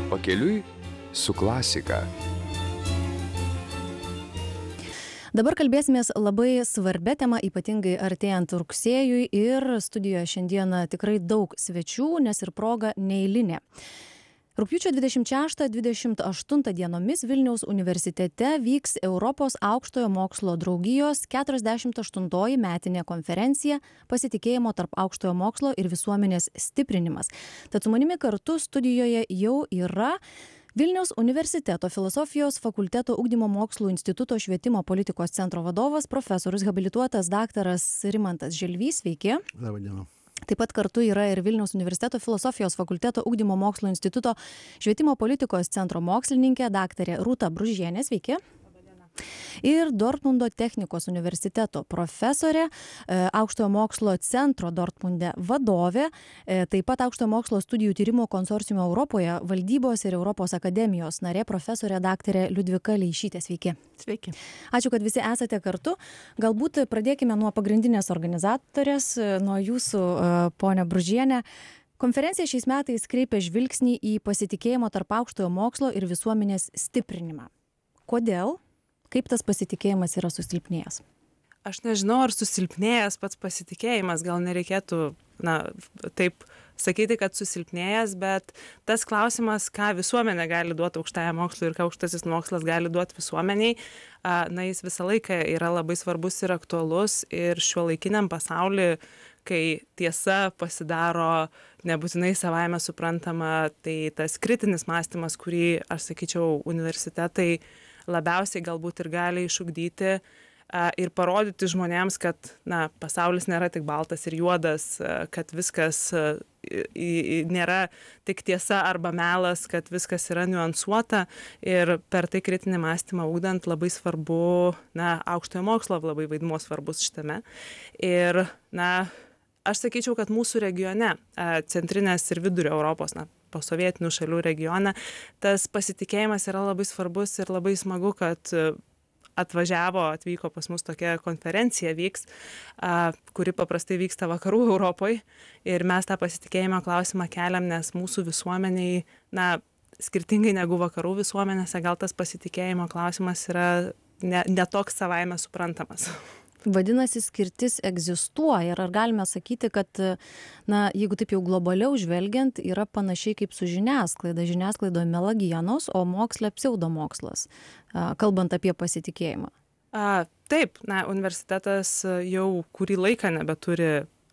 Pakeliui su klasika. Dabar kalbėsimės labai svarbia tema, ypatingai artėjant rugsėjui, ir studijoje šiandieną tikrai daug svečių, nes ir proga neeilinė. Rugpjūčio 26-28 dienomis Vilniaus universitete vyks Europos aukštojo mokslo draugijos 48 metinė konferencija Pasitikėjimo tarp aukštojo mokslo ir visuomenės stiprinimas. Tad su manimi kartu studijoje jau yra Vilniaus universiteto filosofijos fakulteto ugdymo mokslų instituto švietimo politikos centro vadovas, profesorius habilituotas daktaras Rimantas Želvys. Sveiki. Labą dieną. Taip pat kartu yra ir Vilniaus universiteto filosofijos fakulteto ugdymo mokslo instituto švietimo politikos centro mokslininkė daktarė Rūta Bružienė. Sveiki. Ir Dortmundo technikos universiteto profesorė, aukštojo mokslo centro Dortmunde vadovė, taip pat aukštojo mokslo studijų tyrimo konsorciumo Europoje valdybos ir Europos akademijos narė profesorė daktarė Liudvika Leišytė. Sveiki. Sveiki. Ačiū, kad visi esate kartu. Galbūt pradėkime nuo pagrindinės organizatorės, nuo jūsų, ponia Bružienė. Konferencija šiais metais kreipia žvilgsnį į pasitikėjimo tarp aukštojo mokslo ir visuomenės stiprinimą. Kodėl? Kaip tas pasitikėjimas yra susilpnėjęs? Aš nežinau, ar susilpnėjęs pats pasitikėjimas, gal nereikėtų taip sakyti, kad susilpnėjęs, bet tas klausimas, ką visuomenė gali duoti aukštajam mokslui ir ką aukštasis mokslas gali duoti visuomeniai, jis visą laiką yra labai svarbus ir aktualus, ir šiuolaikiniam pasauliu, kai tiesa pasidaro nebūtinai savaime suprantama, tai tas kritinis mąstymas, kurį, aš sakyčiau, universitetai labiausiai galbūt ir gali išugdyti ir parodyti žmonėms, kad pasaulis nėra tik baltas ir juodas, kad viskas nėra tik tiesa arba melas, kad viskas yra niuansuota, ir per tai kritinį mąstymą ugdant labai svarbu, aukštojo mokslo labai vaidmuo svarbus šitame. Ir aš sakyčiau, kad mūsų regione, centrinės ir vidurio Europos, posovietinių šalių regione, tas pasitikėjimas yra labai svarbus ir labai smagu, kad atvyko pas mus tokia konferencija vyks, kuri paprastai vyksta vakarų Europoje, ir mes tą pasitikėjimo klausimą keliam, nes mūsų visuomeniai, skirtingai negu vakarų visuomenėse, gal tas pasitikėjimo klausimas yra ne toks savaime suprantamas. Vadinasi, skirtis egzistuoja, ir ar galime sakyti, kad, jeigu taip jau globaliau žvelgiant, yra panašiai kaip su žiniasklaida. Žiniasklaidoje melagienos, o moksle pseudomokslas, kalbant apie pasitikėjimą. Taip, universitetas jau kurį laiką nebeturi,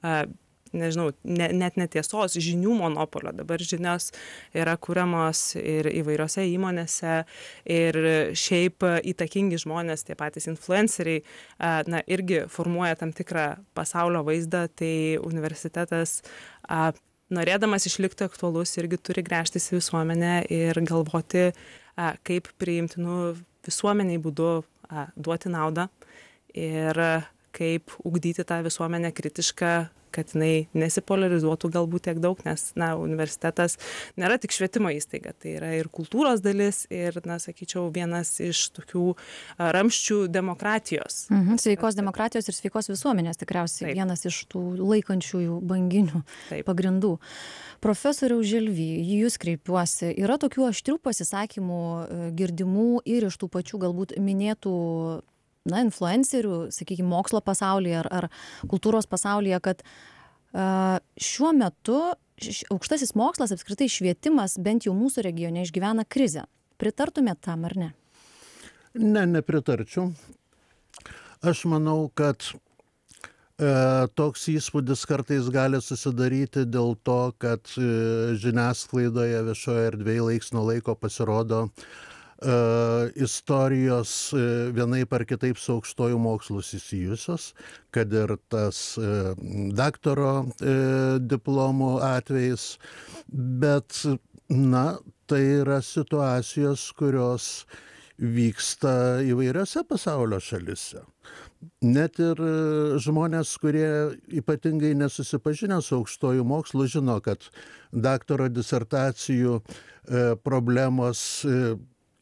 net netiesos žinių monopolio. Dabar žinios yra kuriamos ir įvairiose įmonėse, ir šiaip įtakingi žmonės, tie patys influenceriai, irgi formuoja tam tikrą pasaulio vaizdą, tai universitetas, norėdamas išlikti aktualus, irgi turi gręžtis į visuomenę ir galvoti, kaip priimtinų visuomeniai būdu duoti naudą ir kaip ugdyti tą visuomenę kritišką, kad jinai nesipolarizuotų galbūt tiek daug, nes universitetas nėra tik švietimo įstaiga, tai yra ir kultūros dalis, ir, sakyčiau, vienas iš tokių ramščių demokratijos. Sveikos demokratijos ir sveikos visuomenės tikriausiai. Taip. Vienas iš tų laikančiųjų banginių pagrindų. Profesoriau Želvy, jūs kreipiuosi. Yra tokių aštrių pasisakymų girdimų ir iš tų pačių galbūt minėtų influencerių, sakykime, mokslo pasaulyje ar kultūros pasaulyje, kad šiuo metu aukštasis mokslas, apskritai švietimas, bent jau mūsų regione, išgyvena krizę. Pritartumėt tam ar ne? Ne, nepritarčiau. Aš manau, kad toks įspūdis kartais gali susidaryti dėl to, kad žiniasklaidoje, viešoje erdvėje laiks nuo laiko pasirodo istorijos vienaip ar kitaip su aukštuoju mokslu susijusios, kad ir tas daktaro diplomų atvejais, bet tai yra situacijos, kurios vyksta įvairiose pasaulio šalise. Net ir žmonės, kurie ypatingai nesusipažinę su aukštuoju mokslu, žino, kad daktaro disertacijų problemos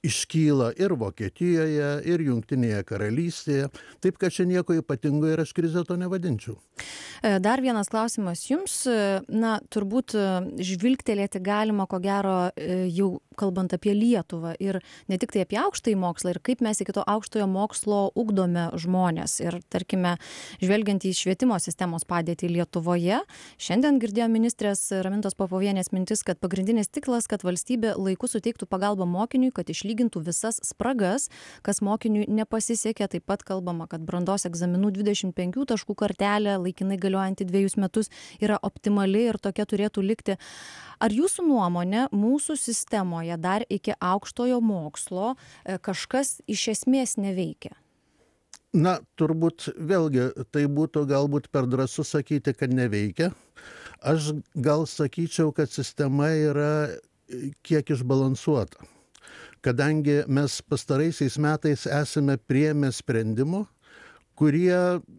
iškyla ir Vokietijoje, ir Jungtinėje karalystėje, taip kad čia nieko ypatingo ir aš krize to nevadinčiau. Dar vienas klausimas jums, na, turbūt žvilgtelėti galima, ko gero, jau kalbant apie Lietuvą ir ne tik tai apie aukštąjį mokslą ir kaip mes iki to aukštojo mokslo ugdome žmonės. Ir tarkime, žvelgiant į švietimo sistemos padėtį Lietuvoje, šiandien girdėjo ministrės Ramintos Popovienės mintis, kad pagrindinis tikslas, kad valstybė laiku suteiktų pagalbą mokiniui, kad išlygintų visas spragas, kas mokiniui nepasisekė. Taip pat kalbama, kad brandos egzaminų 25 taškų kartelė, laikinai galiojanti 2 metus, yra optimali ir tokia turėtų likti. Ar jūsų nuomonė mūsų sistemoje dar iki aukštojo mokslo kažkas iš esmės neveikia? Na, turbūt vėlgi tai būtų galbūt per drąsu sakyti, kad neveikia. Aš gal sakyčiau, kad sistema yra kiek išbalansuota. Kadangi mes pastaraisiais metais esame priėmę sprendimų, kurie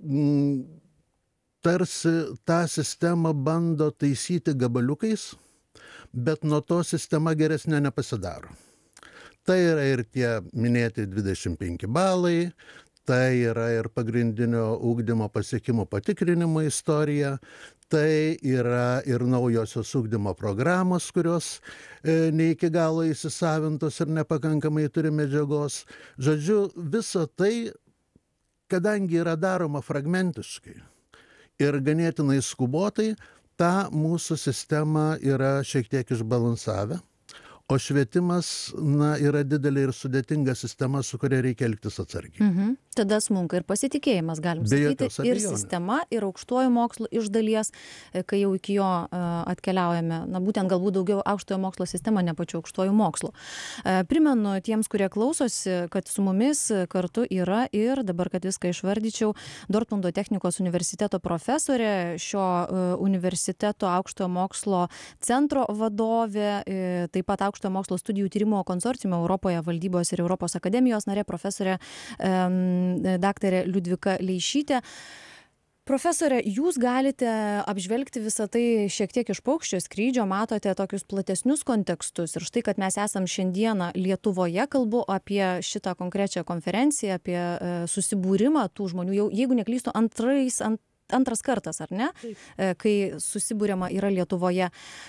tarsi tą sistemą bando taisyti gabaliukais, bet nuo to sistema geresnė nepasidaro. Tai yra ir tie minėti 25 balai, tai yra ir pagrindinio ugdymo pasiekimų patikrinimo istorija, tai yra ir naujosios ugdymo programos, kurios ne iki galo įsisavintos ir nepakankamai turi medžiagos. Žodžiu, visa tai, kadangi yra daroma fragmentiškai ir ganėtinai skubotai, tą mūsų sistemą yra šiek tiek išbalansavę. O švietimas, na, yra didelė ir sudėtinga sistema, su kuria reikia elgtis atsargiai. Tada smunka ir pasitikėjimas, galim sakyti, ir sistema, ir aukštuoju mokslu iš dalies, kai jau iki jo atkeliaujame, na, būtent galbūt daugiau aukštojo mokslo sistema, ne pačiu aukštuoju mokslu. Primenu tiems, kurie klausosi, kad su mumis kartu yra ir dabar, kad viską išvardyčiau, Dortmundo technikos universiteto profesorė, šio universiteto aukštojo mokslo centro vadovė, taip pat aukštojo mokslo studijų tyrimo konsorciumo Europoje valdybos ir Europos akademijos narė profesorė daktarė Liudvika Leišytė. Profesorė, jūs galite apžvelgti visą tai šiek tiek iš paukščio skrydžio, matote tokius platesnius kontekstus ir štai, kad mes esam šiandieną Lietuvoje, kalbu apie šitą konkrečią konferenciją, apie susibūrimą tų žmonių, jau, jeigu neklystu, antras kartas, ar ne, kai susibūriama yra Lietuvoje.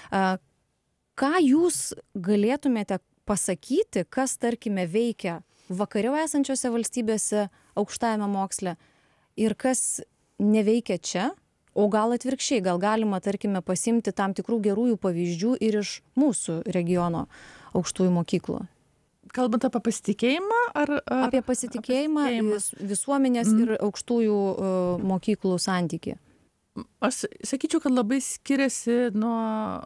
Ką jūs galėtumėte pasakyti, kas, tarkime, veikia vakariau esančiose valstybėse aukštajame moksle ir kas neveikia čia, o gal atvirkščiai, gal galima, tarkime, pasimti tam tikrų gerųjų pavyzdžių ir iš mūsų regiono aukštųjų mokyklų? Kalbant apie pasitikėjimą ar apie pasitikėjimą visuomenės ir aukštųjų mokyklų santykį? Aš sakyčiau, kad labai skiriasi nuo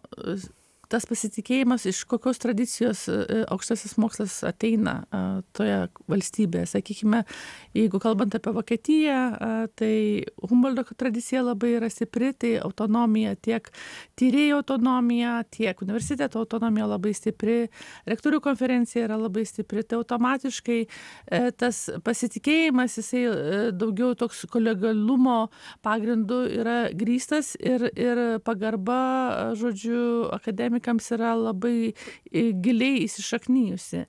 tas pasitikėjimas, iš kokios tradicijos aukštasis mokslas ateina toje valstybėje. Sakykime, jeigu kalbant apie Vokietiją, tai Humboldto tradicija labai yra stipri, tai autonomija, tiek tyrėjų autonomija, tiek universiteto autonomija labai stipri, rektorių konferencija yra labai stipri, tai automatiškai tas pasitikėjimas, jisai daugiau toks kolegialumo pagrindu yra grįstas ir pagarba, žodžiu, akademikams yra labai giliai įsišaknijusi.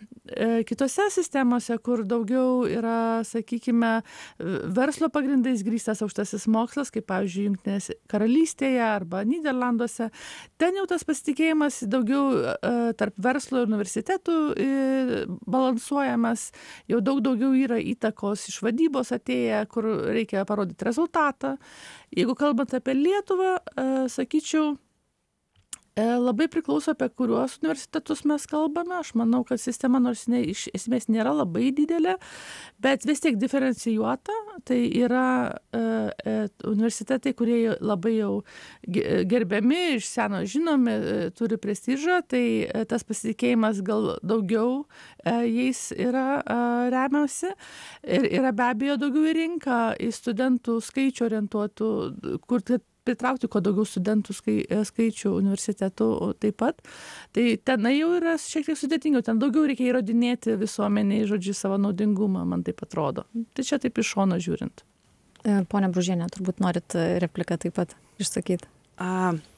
Kitose sistemose, kur daugiau yra, sakykime, verslo pagrindais grįstas aukštasis mokslas, kaip pavyzdžiui Jungtinės karalystėje arba Nyderlanduose, ten jau tas pasitikėjimas daugiau tarp verslo ir universitetų balansuojamas, jau daugiau yra įtakos iš vadybos atėję, kur reikia parodyti rezultatą. Jeigu kalbant apie Lietuvą, sakyčiau, labai priklauso, apie kuriuos universitetus mes kalbame. Aš manau, kad sistema nors iš esmės nėra labai didelė, bet vis tiek diferencijuota. Tai yra universitetai, kurie labai jau gerbiami, iš seno žinomi, turi prestižą, tai tas pasitikėjimas gal daugiau jais yra remiasi. Ir yra be abejo daugiau į rinką, į studentų skaičių orientuotų, kur pritraukti kuo daugiau studentų skaičių universitetų taip pat. Tai tenai jau yra šiek tiek sudėtingiau, ten daugiau reikia įrodinėti visuomeniai, žodžiu, savo naudingumą, man taip atrodo. Tai čia taip iš šono žiūrint. Pone Bružienė, turbūt norit repliką taip pat išsakyti.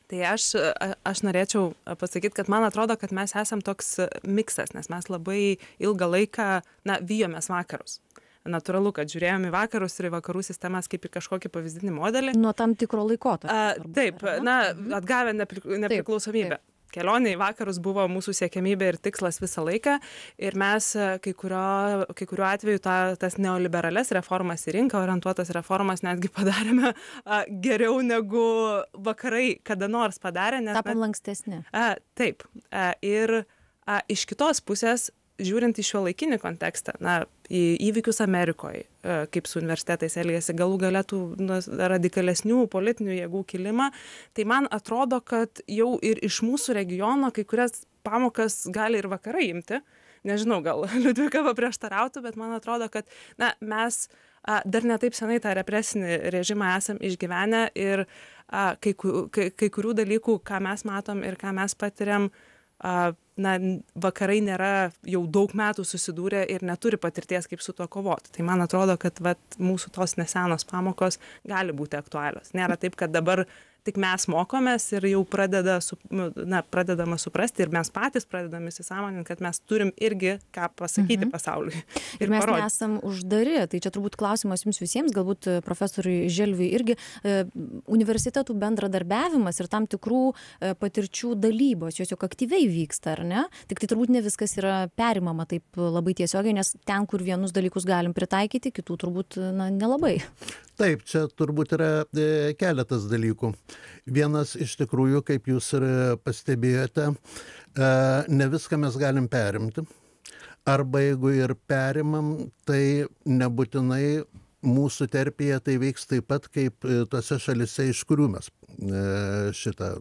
Tai aš norėčiau pasakyti, kad man atrodo, kad mes esam toks miksas, nes mes labai ilgą laiką, vijomės vakarus. Natūralu, kad žiūrėjom į vakarus ir į vakarų sistemas kaip į kažkokį pavyzdinį modelį. Nuo tam tikro laikotarpio. Taip, atgavę nepriklausomybę. Kelionė į vakarus buvo mūsų siekiamybė ir tikslas visą laiką ir mes kai kuriuo atveju tas neoliberales reformas į rinką orientuotas reformas netgi padarėme geriau negu vakarai kada nors padarė. Tapom lankstesni. Taip. Ir iš kitos pusės, žiūrint į šiuolaikinį kontekstą, į įvykius Amerikoje, kaip su universitetais elgiasi, galų gale tų radikalesnių politinių jėgų kilimą, tai man atrodo, kad jau ir iš mūsų regiono kai kurias pamokas gali ir vakarai imti. Nežinau, gal Liudvika paprieštarautų, bet man atrodo, kad mes dar ne taip senai tą represinį režimą esam išgyvenę ir kai kurių dalykų, ką mes matom ir ką mes patiriam, vakarai nėra jau daug metų susidūrę ir neturi patirties, kaip su tuo kovoti. Tai man atrodo, kad mūsų tos nesenos pamokos gali būti aktualios. Nėra taip, kad dabar tik mes mokomės ir jau pradedama suprasti ir mes patys pradedame įsisąmoninti, kad mes turim irgi ką pasakyti pasauliui. Ir mes nesam uždari. Tai čia turbūt klausimas jums visiems, galbūt profesoriui Želviui irgi, universitetų bendradarbiavimas ir tam tikrų patirčių dalybos, jos juk aktyviai vyksta, ar ne? Tik tai turbūt ne viskas yra perimama taip labai tiesiogiai, nes ten, kur vienus dalykus galim pritaikyti, kitų turbūt nelabai. Taip, čia turbūt yra keletas dalykų. Vienas iš tikrųjų, kaip jūs ir pastebėjote, ne viską mes galim perimti. Arba jeigu ir perimam, tai nebūtinai mūsų terpėje tai veiks taip pat, kaip tose šalise, iš kurių mes šitą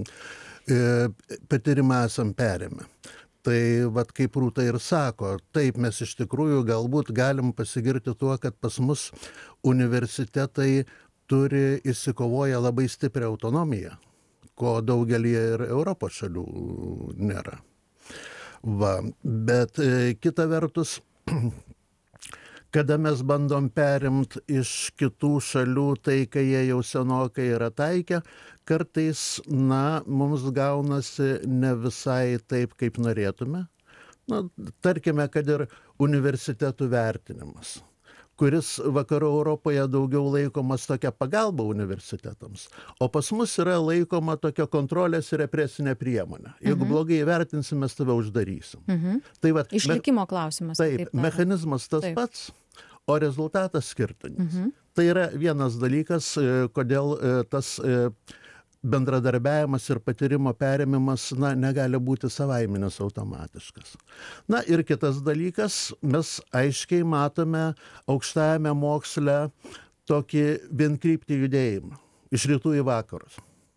patyrimą esam perėmę. Tai kaip Rūta ir sako, taip mes iš tikrųjų galbūt galim pasigirti tuo, kad pas mus universitetai turi išsikovoję labai stiprią autonomiją, ko daugelį ir Europos šalių nėra. Bet kita vertus, kada mes bandom perimti iš kitų šalių tai, kai jie jau senokai yra taikę, kartais, mums gaunasi ne visai taip, kaip norėtume. Tarkime, kad ir universitetų vertinimas, kuris vakarų Europoje daugiau laikomas tokia pagalba universitetams, o pas mus yra laikoma tokia kontrolės ir represinė priemonė. Jeigu blogai įvertinsim, mes tave uždarysim. Tai išlikimo klausimas. Taip, mechanizmas tas pats, o rezultatas skirtingas. Tai yra vienas dalykas, kodėl tas bendradarbiavimas ir patyrimo perėmimas negali būti savaiminis automatiškas. Ir kitas dalykas, mes aiškiai matome aukštajame moksle tokį vienkryptį judėjimą iš rytų į vakarus.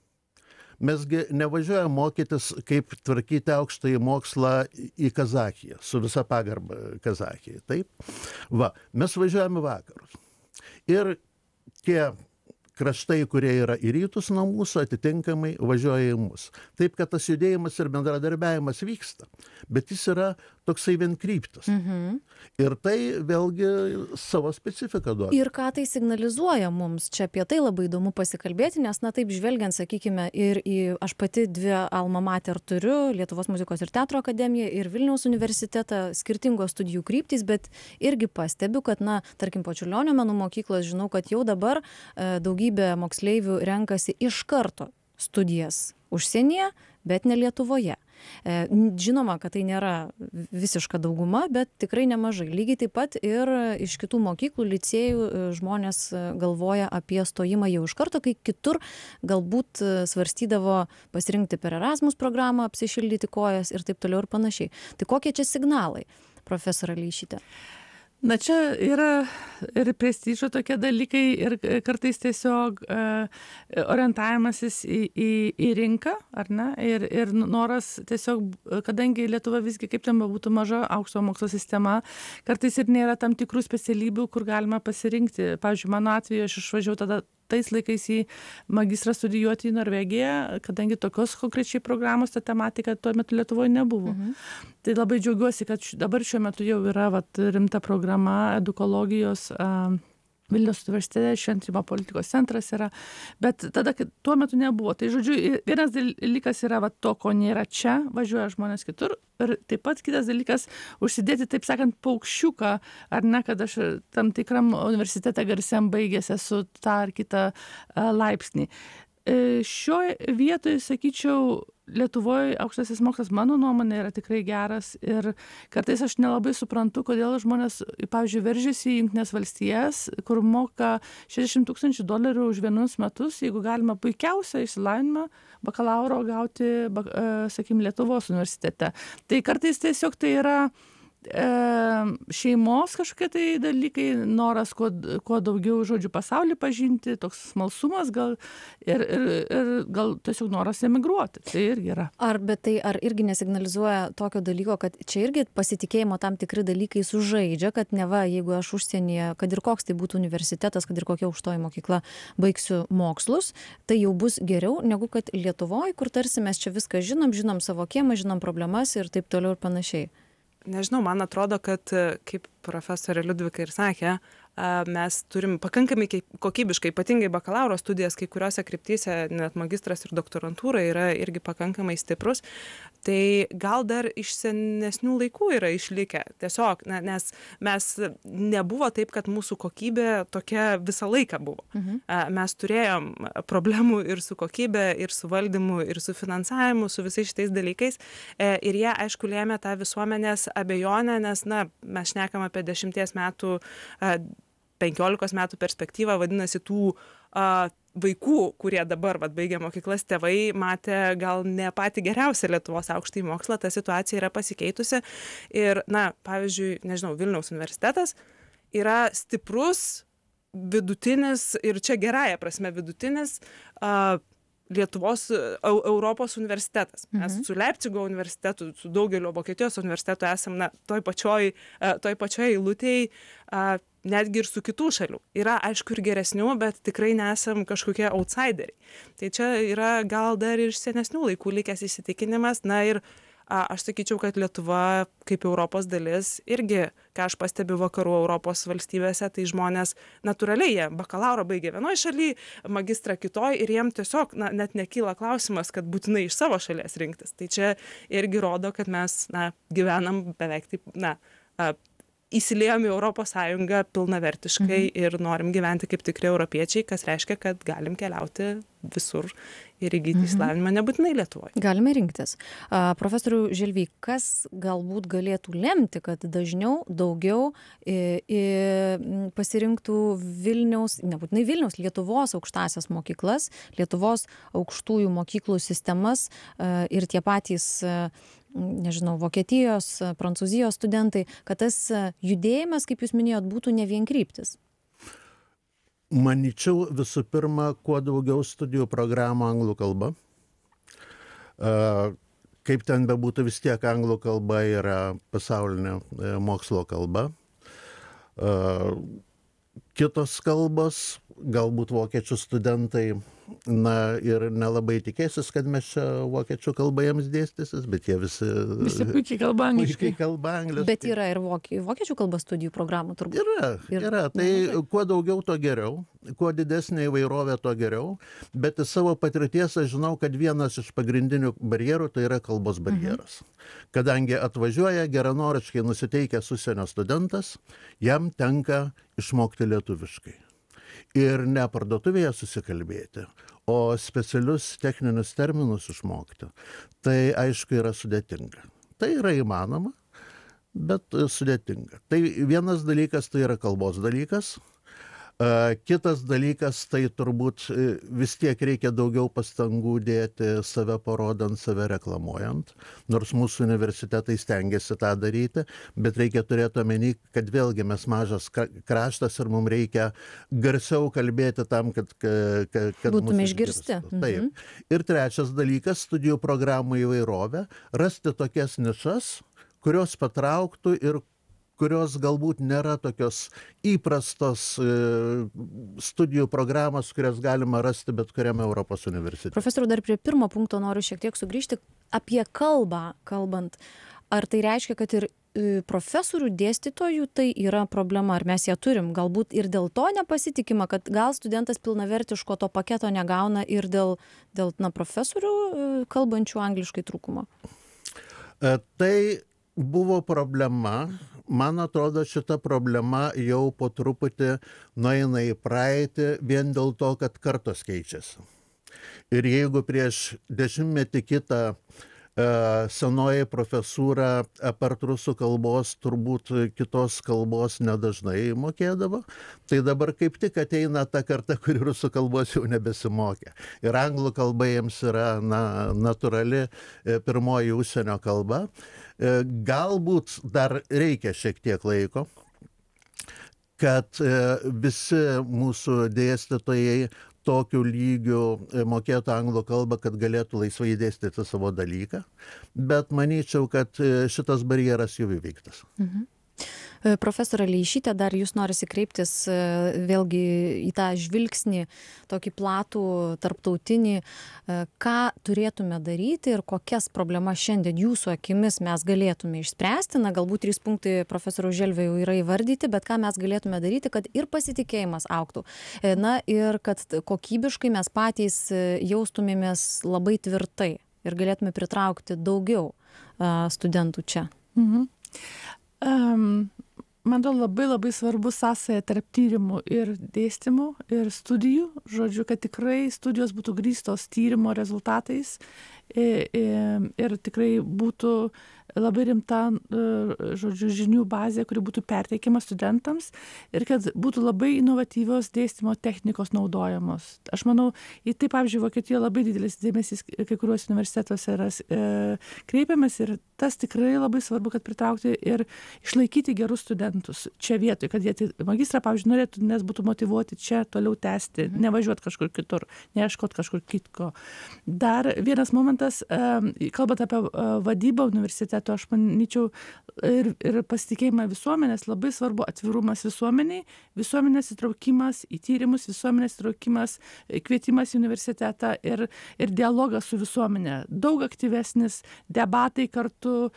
Mesgi nevažiuojam mokytis, kaip tvarkyti aukštąjį mokslą į Kazachiją, su visa pagarba Kazachijai, taip? Mes važiuojam į vakarus. Ir tie kraštai, kurie yra į rytus nuo mūsų, atitinkamai važiuoja į mus. Taip, kad tas judėjimas ir bendradarbiavimas vyksta, bet jis yra toksai vienkryptas. Ir tai vėlgi savo specifiką duoda. Ir ką tai signalizuoja mums? Čia apie tai labai įdomu pasikalbėti, nes taip žvelgiant, sakykime, ir aš pati dvi alma mater turiu, Lietuvos muzikos ir teatro akademiją ir Vilniaus universitetą, skirtingos studijų kryptys, bet irgi pastebiu, kad, tarkim, po Čiurlionio menų mokyklos žinau, kad jau dabar daugybė moksleivių renkasi iš karto studijas užsienyje, bet ne Lietuvoje. Žinoma, kad tai nėra visiška dauguma, bet tikrai nemažai. Lygiai taip pat ir iš kitų mokyklų, licėjų žmonės galvoja apie stojimą jau iš karto, kai kitur galbūt svarstydavo pasirinkti per Erasmus programą, apsišildyti kojas ir taip toliau ir panašiai. Tai kokie čia signalai, profesorė Leišytė? Čia yra ir prestižo tokie dalykai ir kartais tiesiog orientavimasis į rinką, ar ne? Ir noras tiesiog, kadangi Lietuva visgi kaip ten būtų maža aukšto mokslo sistema, kartais ir nėra tam tikrų specialybių, kur galima pasirinkti. Pavyzdžiui, mano atveju aš išvažiavau tada tais laikais į magistrą studijuoti į Norvegiją, kadangi tokios konkrečiai programos ta tematika tuo metu Lietuvoje nebuvo. Tai labai džiaugiuosi, kad dabar šiuo metu jau yra rimta programa edukologijos Vilniaus universitete šventrimo politikos centras yra, bet tada tuo metu nebuvo. Tai žodžiu, vienas dalykas yra va, to, ko nėra čia, važiuoja žmonės kitur. Ir taip pat kitas dalykas užsidėti, taip sakant, paukščiuką, ar ne, kad aš tam tikram universitete garsiam baigęs esu tą ar kitą laipsnį. Šioje vietoje, sakyčiau, Lietuvoje aukštasis mokslas, mano nuomonė, yra tikrai geras ir kartais aš nelabai suprantu, kodėl žmonės, pavyzdžiui, veržiasi į Jungtines valstijas, kur moka $60,000 už 1 metus, jeigu galima puikiausią išsilavinimą bakalauro gauti, sakykime, Lietuvos universitete. Tai kartais tiesiog tai yra šeimos kažkokie tai dalykai, noras kuo daugiau žodžių pasaulį pažinti, toks smalsumas gal ir gal tiesiog noras emigruoti. Tai irgi yra. Ar irgi nesignalizuoja tokio dalyko, kad čia irgi pasitikėjimo tam tikri dalykai sužaidžia, kad neva, jeigu aš užsienyje, kad ir koks tai būtų universitetas, kad ir kokia aukštoji mokykla, baigsiu mokslus, tai jau bus geriau negu kad Lietuvoje, kur tarsi mes čia viską žinom savo kiemą, žinom problemas ir taip toliau ir panašiai. Nežinau, man atrodo, kad, kaip profesorė Liudvika ir sakė, mes turim pakankamai kokybiškai, ypatingai bakalauro studijas, kai kuriuose kryptyse net magistras ir doktorantūra yra irgi pakankamai stiprus, tai gal dar iš senesnių laikų yra išlikę. Tiesiog, nes mes nebuvo taip, kad mūsų kokybė tokia visą laiką buvo. Mes turėjom problemų ir su kokybė, ir su valdymu, ir su finansavimu, su visais šitais dalykais. Ir jie, aišku, lėmė tą visuomenės abejonę, nes, mes šnekam apie 10 metų 15 metų perspektyvą, vadinasi, tų vaikų, kurie dabar baigia mokyklas, tėvai matė gal ne patį geriausią Lietuvos aukštąjį mokslą, ta situacija yra pasikeitusi. Ir, pavyzdžiui, Vilniaus universitetas yra stiprus, vidutinis ir čia gerąja prasme vidutinis Lietuvos, Europos universitetas. Mes su Leipcigo universitetu, su daugelio Vokietijos universitetu esam toj pačioj eilutėj, netgi ir su kitų šalių. Yra, aišku, ir geresnių, bet tikrai nesam kažkokie outsideriai. Tai čia yra gal dar ir senesnių laikų likęs įsitikinimas. Ir aš sakyčiau, kad Lietuva kaip Europos dalis irgi, ką aš pastebiu vakarų Europos valstybėse, tai žmonės natūraliai, jie bakalauro baigia vienoje šalyje, magistrą kitoje ir jiem tiesiog net nekyla klausimas, kad būtinai iš savo šalies rinktis. Tai čia irgi rodo, kad mes gyvenam beveik taip, įsiliejom į Europos Sąjungą pilnavertiškai ir norim gyventi kaip tikri europiečiai, kas reiškia, kad galim keliauti visur ir įgyti išsilavinimą nebūtinai Lietuvoje. Galime rinktis. Profesoriau Želvy, kas galbūt galėtų lemti, kad dažniau, daugiau pasirinktų Vilniaus, nebūtinai Vilniaus, Lietuvos aukštąsias mokyklas, Lietuvos aukštųjų mokyklų sistemas ir tie patys Vokietijos, Prancūzijos studentai, kad tas judėjimas, kaip jūs minėjot, būtų ne vienkryptis? Manyčiau, visų pirma, kuo daugiau studijų programų anglų kalba. Kaip ten bebūtų, vis tiek anglų kalba yra pasaulinė mokslo kalba. Kitos kalbos, galbūt vokiečių studentai, ir nelabai tikėsis, kad mes čia vokiečių kalbą jiems dėstysis, bet jie visi puikiai kalba angliškai. Bet yra ir vokiečių kalbos studijų programų turbūt. Yra. Tai kuo daugiau, to geriau. Kuo didesnė įvairovė, to geriau. Bet iš savo patirties aš žinau, kad vienas iš pagrindinių barjerų tai yra kalbos barjeras. Kadangi atvažiuoja geranoriškai nusiteikęs užsienio studentas, jam tenka išmokti lietuviškai. Ir ne parduotuvėje susikalbėti, o specialius techninius terminus išmokti. Tai aišku yra sudėtinga. Tai yra įmanoma, bet sudėtinga. Tai vienas dalykas tai yra kalbos dalykas. Kitas dalykas, tai turbūt vis tiek reikia daugiau pastangų dėti save parodant, save reklamuojant, nors mūsų universitetai stengiasi tą daryti, bet reikia turėti omeny, kad vėlgi mes mažas kraštas ir mums reikia garsiau kalbėti tam, kad būtume išgirsti. Taip. Ir trečias dalykas, studijų programų įvairovė, rasti tokias nišas, kurios patrauktų ir kurios galbūt nėra tokios įprastos studijų programos, kurias galima rasti bet kuriame Europos universitete. Profesoriau, dar prie pirmo punkto noriu šiek tiek sugrįžti apie kalbą kalbant. Ar tai reiškia, kad ir profesorių, dėstytojų tai yra problema, ar mes ją turim? Galbūt ir dėl to nepasitikima, kad gal studentas pilnavertiško to paketo negauna ir dėl profesorių kalbančių angliškai trūkumo? Tai buvo problema. Man atrodo, šita problema jau po truputį nueina į praeitį vien dėl to, kad kartos keičiasi. Ir jeigu prieš 10 kitą senoji profesūra apart rusų kalbos turbūt kitos kalbos nedažnai mokėdavo, tai dabar kaip tik ateina ta karta, kuri rusų kalbos jau nebesimokė. Ir anglų kalba jiems yra natūrali pirmoji užsienio kalba. Galbūt dar reikia šiek tiek laiko, kad visi mūsų dėstytojai tokiu lygiu mokėtų anglų kalbą, kad galėtų laisvai dėstyti savo dalyką. Bet manyčiau, kad šitas barjeras jau įveiktas. Profesorė Leišytė, dar jūs norisi kreiptis vėlgi į tą žvilgsnį, tokį platų, tarptautinį, ką turėtume daryti ir kokias problemas šiandien jūsų akimis mes galėtume išspręsti. Galbūt 3 punktai profesoriaus Želvio jau yra įvardyti, bet ką mes galėtume daryti, kad ir pasitikėjimas augtų. Ir kad kokybiškai mes patys jaustumėmės labai tvirtai ir galėtume pritraukti daugiau studentų čia. Man atrodo, labai svarbu sąsaja tarp tyrimų ir dėstymų ir studijų. Žodžiu, kad tikrai studijos būtų grįstos tyrimo rezultatais ir tikrai būtų labai rimta, žodžiu, žinių bazė, kuri būtų perteikiama studentams ir kad būtų labai inovatyvios dėstymo technikos naudojamos. Aš manau, į tai, pavyzdžiui, Vokietijoje labai didelis dėmesys kai kuriuos universitetuose yra kreipiamas ir tas tikrai labai svarbu, kad pritraukti ir išlaikyti gerus studentus čia vietoj, kad jie magistrą, pavyzdžiui, norėtų, nes būtų motyvuoti čia toliau tęsti, nevažiuoti kažkur kitur, neieškoti kažkur kitko. Dar vienas momentas, kalbant apie vadybą universiteto, aš manyčiau ir pasitikėjimą visuomenės, labai svarbu atvirumas visuomeniai, visuomenės įtraukimas į tyrimus, visuomenės įtraukimas, kvietimas į universitetą ir dialogas su visuomenė. Daug aktyvesnis debatai kartu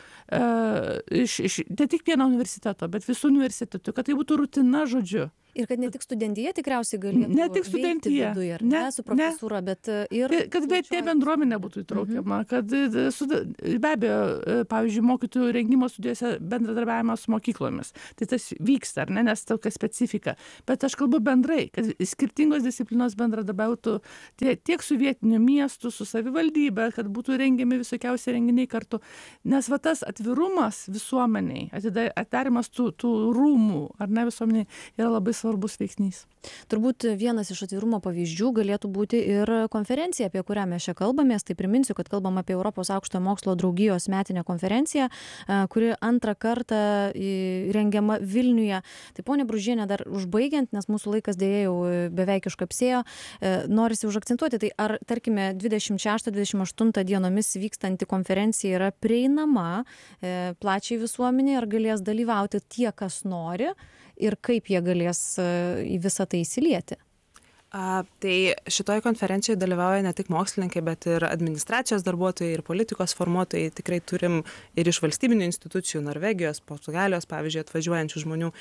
ne tik vieno universiteto, bet visų universitetų, kad tai būtų rutina, žodžiu. Ir kad ne tik studentija tikriausiai galėtų veikti viduje, ar ne su profesūra, bet ir... Kad bendruomenė būtų įtraukiama, kad be abejo, pavyzdžiui, mokytojų rengimo studijose bendradarbiavimas su mokyklomis. Tai tas vyksta, ar ne, nes tokia specifika. Bet aš kalbu bendrai, kad skirtingos disciplinos bendradarbiautų tiek su vietiniu miestu, su savivaldybe, kad būtų rengiami visokiausi renginiai kartu. Nes va tas atvirumas visuomeniai, atidarimas tų rūmų, ar ne, visuomeniai yra labai svarbus veiksnys. Turbūt vienas iš atvirumo pavyzdžių galėtų būti ir konferencija, apie kurią mes čia kalbamės. Tai priminsiu, kad kalbam apie Europos aukštojo mokslo draugijos metinę konferenciją, kuri antrą kartą rengiama Vilniuje. Tai ponia Bružienė, dar užbaigiant, nes mūsų laikas dėja jau beveik iškapsėjo, norisi užakcentuoti, tai ar, tarkime, 26-28 dienomis vykstanti konferencija yra prieinama plačiai visuomenė, ar galės dalyvauti tie, kas nori, ir kaip jie galės į visą tai įsilieti? Tai šitoje konferencijoje dalyvauja ne tik mokslininkai, bet ir administracijos darbuotojai ir politikos formuotojai. Tikrai turim ir iš valstybinių institucijų, Norvegijos, Portugalijos, pavyzdžiui, atvažiuojančių žmonių.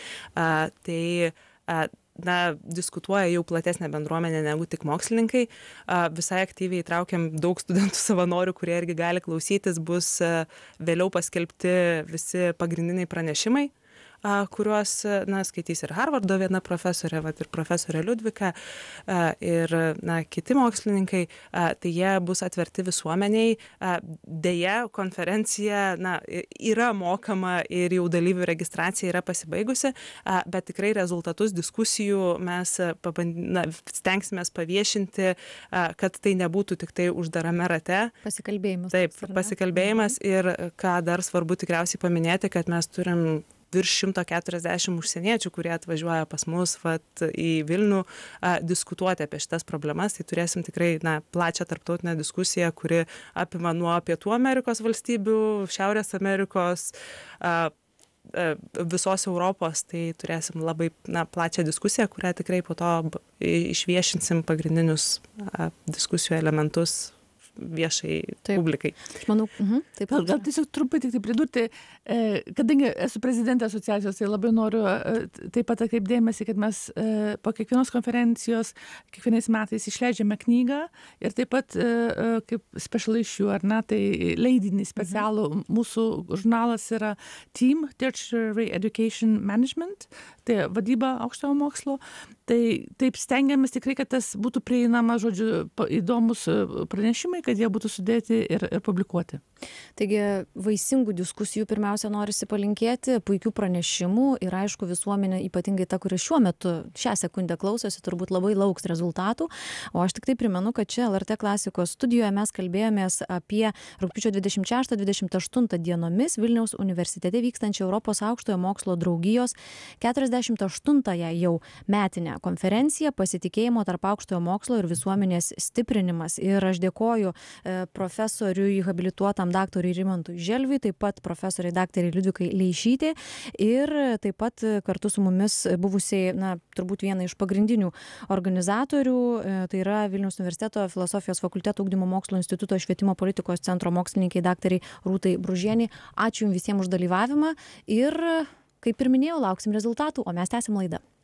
Diskutuoja jau platesnė bendruomenė negu tik mokslininkai. Visai aktyviai įtraukiam daug studentų savanorių, kurie irgi gali klausytis. Bus vėliau paskelbti visi pagrindiniai pranešimai, kuriuos skaitys ir Harvardo viena profesorė, ir profesorė Liudvika, ir kiti mokslininkai, tai jie bus atverti visuomeniai. Deja, konferencija yra mokama ir jau dalyvių registracija yra pasibaigusi, bet tikrai rezultatus diskusijų mes stengsimės paviešinti, kad tai nebūtų tik tai uždarame rate. Pasikalbėjimas. Taip, pasikalbėjimas ir ką dar svarbu tikriausiai paminėti, kad mes turim virš 140 užsieniečių, kurie atvažiuoja pas mus į Vilnių diskutuoti apie šitas problemas. Tai turėsim tikrai plačią tarptautinę diskusiją, kuri apima nuo Pietų Amerikos valstybių, Šiaurės Amerikos, visos Europos. Tai turėsim labai plačią diskusiją, kurią tikrai po to išviešinsim pagrindinius diskusijų elementus viešai Taip. publikai. Aš manau, taip. Gal tiesiog trumpai tik tai pridurti, kadangi esu prezidentė asociacijos, tai labai noriu taip pat atkreipdėmėsi, kad mes po kiekvienos konferencijos kiekvienais metais išleidžiame knygą ir taip pat kaip special issue, ar ne, tai leidinį specialų. Mūsų žurnalas yra Team Tertiary Education Management, tai vadyba aukštojo mokslo. Tai taip stengiamės tikrai, kad tas būtų prieinama, žodžiu, įdomus pranešimai, kad jie būtų sudėti ir publikuoti. Taigi vaisingų diskusijų pirmiausia norisi palinkėti, puikių pranešimų ir aišku visuomenė, ypatingai ta, kuri šiuo metu šią sekundę klausosi, turbūt labai lauks rezultatų. O aš tik tai primenu, kad čia LRT klasikos studijoje mes kalbėjomės apie rugpjūčio 26-28 dienomis Vilniaus universitete vykstančią Europos aukštojo mokslo draugijos 48-ąją jau metinę konferenciją Pasitikėjimo tarp aukštojo mokslo ir visuomenės stiprinimas. Ir aš dėkoju profesoriui habilituotam daktarui Rimantui Želviui, taip pat profesoriai daktarai Liudvikai Leišytė ir taip pat kartu su mumis buvusiai, turbūt viena iš pagrindinių organizatorių, tai yra Vilniaus universiteto filosofijos fakulteto ugdymo mokslo instituto švietimo politikos centro mokslininkai daktarai Rūtai Bružienei. Ačiū jums visiems už dalyvavimą ir, kaip ir minėjau, lauksim rezultatų, o mes tęsim laidą.